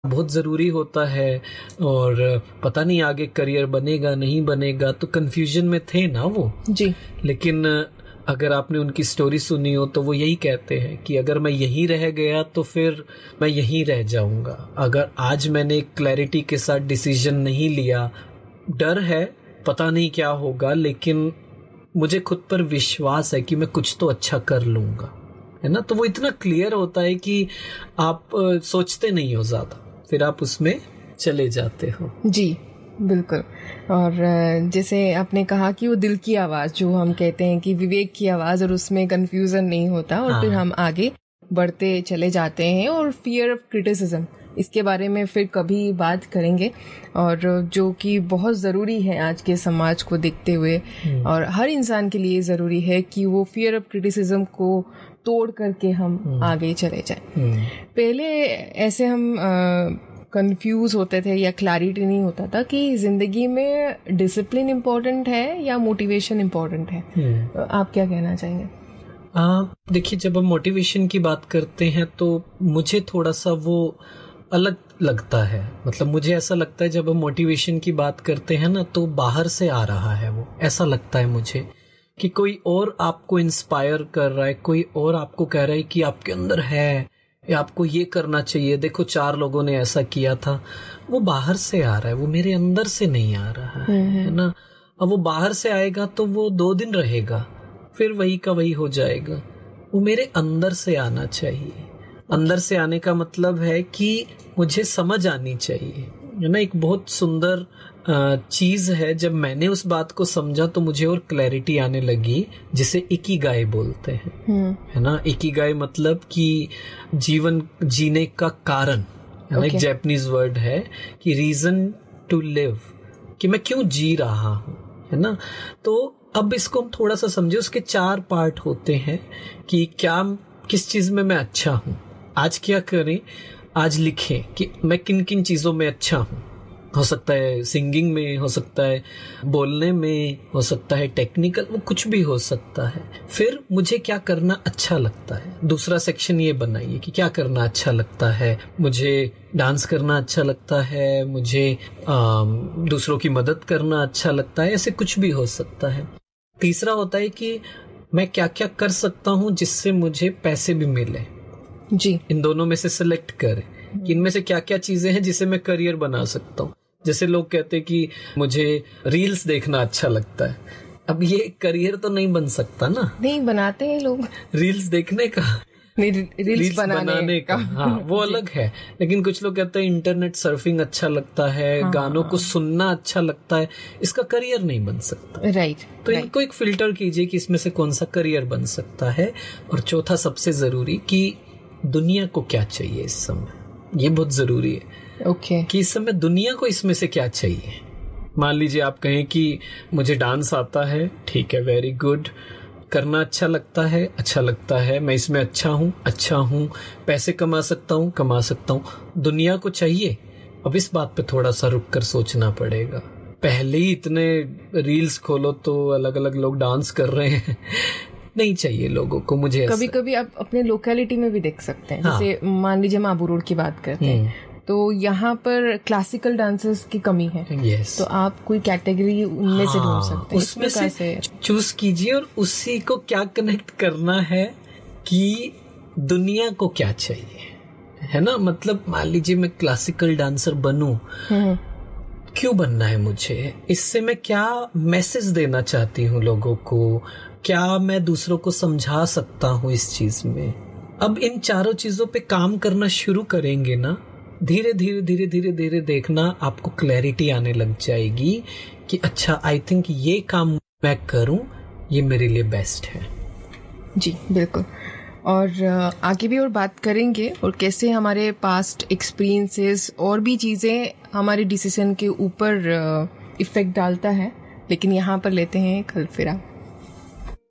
बहुत ज़रूरी होता है और पता नहीं आगे करियर बनेगा नहीं बनेगा, तो कन्फ्यूजन में थे ना वो जी। लेकिन अगर आपने उनकी स्टोरी सुनी हो तो वो यही कहते हैं कि अगर मैं यहीं रह गया तो फिर मैं यहीं रह जाऊंगा। अगर आज मैंने क्लैरिटी के साथ डिसीजन नहीं लिया, डर है पता नहीं क्या होगा, लेकिन मुझे खुद पर विश्वास है कि मैं कुछ तो अच्छा कर लूंगा, है ना। तो वो इतना क्लियर होता है कि आप सोचते नहीं हो ज्यादा, फिर आप उसमें चले जाते हो। जी बिल्कुल। और जैसे आपने कहा कि वो दिल की आवाज़ जो हम कहते हैं कि विवेक की आवाज़, और उसमें कंफ्यूजन नहीं होता और फिर हम आगे बढ़ते चले जाते हैं। और फियर ऑफ क्रिटिसिज्म, इसके बारे में फिर कभी बात करेंगे, और जो कि बहुत ज़रूरी है आज के समाज को देखते हुए, और हर इंसान के लिए ज़रूरी है कि वो फियर ऑफ क्रिटिसिज्म को तोड़ करके हम आगे चले जाएं। पहले ऐसे हम कंफ्यूज होते थे या क्लैरिटी नहीं होता था कि जिंदगी में डिसिप्लिन इम्पोर्टेंट है या मोटिवेशन इम्पोर्टेंट है। आप क्या कहना चाहेंगे? देखिए, जब हम मोटिवेशन की बात करते हैं तो मुझे थोड़ा सा वो अलग लगता है। मतलब मुझे ऐसा लगता है जब हम मोटिवेशन की बात करते हैं ना, तो बाहर से आ रहा है वो, ऐसा लगता है मुझे कि कोई और आपको इंस्पायर कर रहा है, कोई और आपको कह रहा है कि आपके अंदर है या आपको ये करना चाहिए, देखो 4 लोगों ने ऐसा किया था। वो बाहर से आ रहा है, वो मेरे अंदर से नहीं आ रहा है ना। अब वो बाहर से आएगा तो वो 2 दिन रहेगा, फिर वही का वही हो जाएगा। वो मेरे अंदर से आना चाहिए। अंदर से आने का मतलब है कि मुझे समझ आनी चाहिए, है ना। एक बहुत सुंदर चीज है, जब मैंने उस बात को समझा तो मुझे और क्लैरिटी आने लगी, जिसे इकिगाई बोलते हैं, है ना। इकिगाई मतलब कि जीवन जीने का कारण, है ना। एक जापानीज वर्ड है कि रीजन टू लिव, कि मैं क्यों जी रहा हूं, है ना। तो अब इसको हम थोड़ा सा समझे, उसके 4 पार्ट होते हैं कि क्या, किस चीज में मैं अच्छा हूं, आज क्या करें, आज लिखें कि मैं किन किन चीजों में अच्छा हूं। हो सकता है सिंगिंग में, हो सकता है बोलने में, हो सकता है टेक्निकल, वो कुछ भी हो सकता है। फिर मुझे क्या करना अच्छा लगता है, दूसरा सेक्शन ये बनाइए कि क्या करना अच्छा लगता है। मुझे डांस करना अच्छा लगता है, मुझे दूसरों की मदद करना अच्छा लगता है, ऐसे कुछ भी हो सकता है। तीसरा होता है कि मैं क्या क्या कर सकता हूँ जिससे मुझे पैसे भी मिले। जी, इन दोनों में से सिलेक्ट करें कि इनमें से क्या क्या चीजें हैं जिसे मैं करियर बना सकता हूँ। जैसे लोग कहते हैं कि मुझे रील्स देखना अच्छा लगता है, अब ये करियर तो नहीं बन सकता ना। नहीं बनाते हैं लोग रील्स देखने का, रील्स बनाने का हाँ वो अलग है। लेकिन कुछ लोग कहते हैं इंटरनेट सर्फिंग अच्छा लगता है, गानों को सुनना अच्छा लगता है, इसका करियर नहीं बन सकता। राइट। तो इनको एक फिल्टर कीजिए कि इसमें से कौन सा करियर बन सकता है। और चौथा सबसे जरूरी कि दुनिया को क्या चाहिए इस समय, ये बहुत जरूरी है। कि इस समय दुनिया को इसमें से क्या चाहिए। मान लीजिए आप कहें कि मुझे डांस आता है, ठीक है, वेरी गुड, करना अच्छा लगता है, मैं इसमें अच्छा हूँ, पैसे कमा सकता हूँ, दुनिया को चाहिए। अब इस बात पे थोड़ा सा रुक कर सोचना पड़ेगा। पहले ही इतने रील्स खोलो तो अलग अलग लोग डांस कर रहे हैं, नहीं चाहिए लोगों को। मुझे कभी कभी आप अपने लोकेलिटी में भी देख सकते हैं। जैसे मान लीजिए हम आबू रोड की बात करते हैं, तो यहाँ पर क्लासिकल डांसर्स की कमी है। तो आप कोई कैटेगरी उनमें से ढूंढ सकते हैं, उसमें से चूज कीजिए और उसी को क्या कनेक्ट करना है कि दुनिया को क्या चाहिए, है ना। मतलब मान लीजिए मैं क्लासिकल डांसर बनूं, क्यों बनना है मुझे, इससे मैं क्या मैसेज देना चाहती हूँ लोगों को, क्या मैं दूसरों को समझा सकता हूँ इस चीज में। अब इन चारों चीजों पे काम करना शुरू करेंगे ना, धीरे धीरे देखना आपको क्लैरिटी आने लग जाएगी कि अच्छा, आई थिंक ये काम मैं करूं, ये मेरे लिए बेस्ट है। जी बिल्कुल। और आगे भी और बात करेंगे, और कैसे हमारे पास्ट एक्सपीरियंसेस और भी चीज़ें हमारे डिसीजन के ऊपर इफेक्ट डालता है। लेकिन यहाँ पर लेते हैं एक हल्फिरा।